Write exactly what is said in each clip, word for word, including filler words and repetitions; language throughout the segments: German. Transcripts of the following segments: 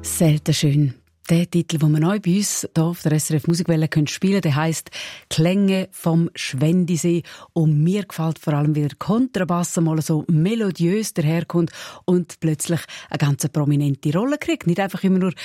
Selten schön. Der Titel, den wir neu bei uns hier auf der S R F Musikwelle spielen können, der heisst «Klänge vom Schwendisee». Und mir gefällt vor allem, wie der Kontrabass mal so melodiös daherkommt und plötzlich eine ganz prominente Rolle kriegt. Nicht einfach immer nur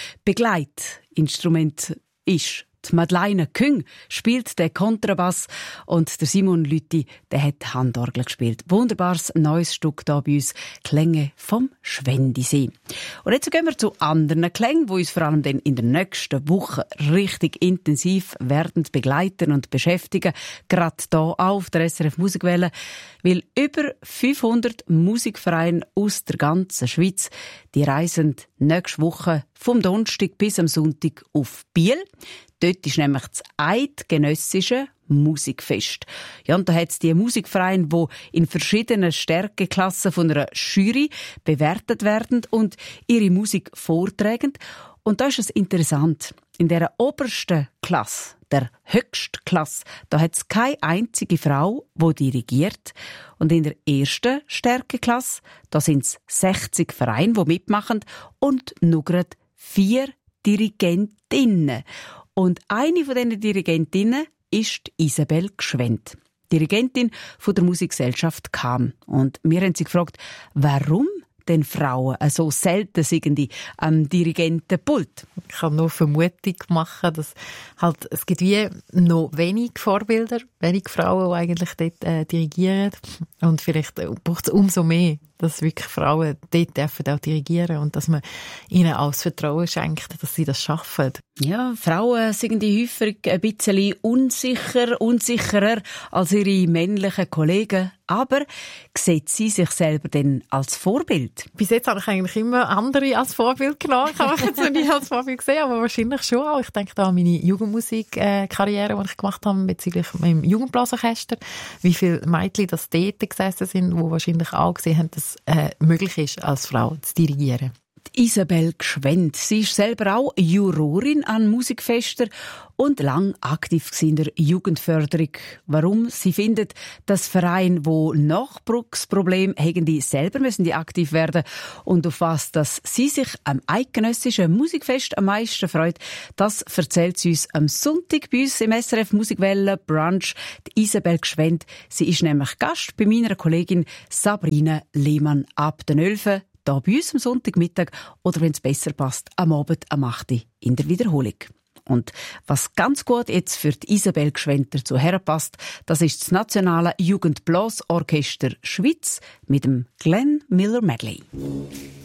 Begleitinstrument ist. Die Madeleine Küng spielt den Kontrabass und der Simon Lüthi, der hat Handorgel gespielt. Wunderbares neues Stück hier bei uns, «Klänge vom Schwendisee». Und jetzt gehen wir zu anderen Klängen, die uns vor allem dann in der nächsten Woche richtig intensiv werden begleiten und beschäftigen. Gerade hier auch auf der S R F Musikwelle, weil über fünfhundert Musikvereine aus der ganzen Schweiz, die reisen nächste Woche vom Donnerstag bis am Sonntag auf Biel. Dort ist nämlich das Eidgenössische Musikfest. Ja, und da hat es die Musikvereine, die in verschiedenen Stärkeklassen von einer Jury bewertet werden und ihre Musik vortragen. Und da ist es interessant. In der obersten Klasse, der höchsten Klasse, da hat es keine einzige Frau, die dirigiert. Und in der ersten Stärkeklasse, da sind es sechzig Vereine, die mitmachen und nur gerade vier Dirigentinnen. Und eine von diesen Dirigentinnen ist Isabel Gschwend, Dirigentin von der Musikgesellschaft K A M. Und wir haben sie gefragt, warum denn Frauen so selten sind am Dirigentenpult? Ich kann nur Vermutung machen, dass halt, es gibt wie noch wenig Vorbilder, wenig Frauen, die eigentlich dort äh, dirigieren. Und vielleicht braucht es umso mehr, dass wirklich Frauen dort dürfen auch dirigieren und dass man ihnen auch das Vertrauen schenkt, dass sie das schaffen. Ja, Frauen sind häufig ein bisschen unsicher, unsicherer als ihre männlichen Kollegen. Aber sieht sie sich selber denn als Vorbild? Bis jetzt habe ich eigentlich immer andere als Vorbild genommen. Ich habe mich jetzt noch nie als Vorbild gesehen, aber wahrscheinlich schon auch. Ich denke da an meine Jugendmusik-Karriere, die ich gemacht habe bezüglich meinem Jugendblasorchester. Wie viele Mädchen das dort gesessen sind, die wahrscheinlich auch gesehen haben, dass es äh, möglich ist, als Frau zu dirigieren. Isabel Gschwend. Sie ist selber auch Jurorin an Musikfesten und lang aktiv in der Jugendförderung. Warum? Sie findet, dass Vereine, die Nachwuchsprobleme haben, die selber müssen die aktiv werden. Und auf was dass sie sich am eidgenössischen Musikfest am meisten freut, das erzählt sie uns am Sonntag bei uns im S R F Musikwelle Brunch. Die Isabel Gschwend. Sie ist nämlich Gast bei meiner Kollegin Sabrina Lehmann ab den Elfen. Da bei uns am Sonntagmittag oder, wenn es besser passt, am Abend am acht Uhr in der Wiederholung. Und was ganz gut jetzt für die Isabel Gschwend dazu herpasst, das ist das Nationale Jugendblasorchester Schweiz mit dem Glenn Miller Medley.